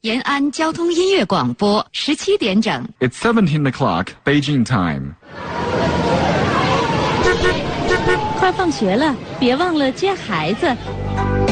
延安交通音乐广播17点整。 It's 17 o'clock, Beijing time. 快放学了，别忘了接孩子。